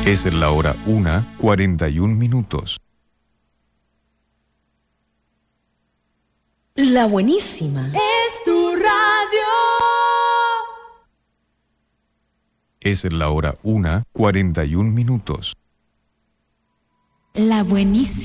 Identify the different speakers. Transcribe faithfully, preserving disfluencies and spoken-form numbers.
Speaker 1: Es la hora una, cuarenta y un minutos.
Speaker 2: La buenísima.
Speaker 3: Es tu radio.
Speaker 1: Es la hora una, cuarenta y un minutos.
Speaker 3: La buenísima.